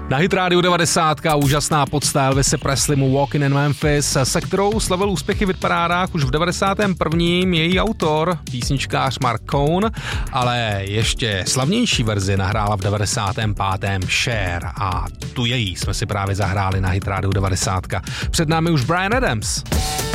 Na Hit Radio 90 úžasná podsta Elvise Presleymu Walkin' in Memphis, se kterou slavil úspěchy v hitparádách už v 91. její autor, písničkář Mark Cohn, ale ještě slavnější verzi nahrála v 95. Cher a tu její jsme si právě zahráli na Hit Radio 90. Před námi už Bryan Adams.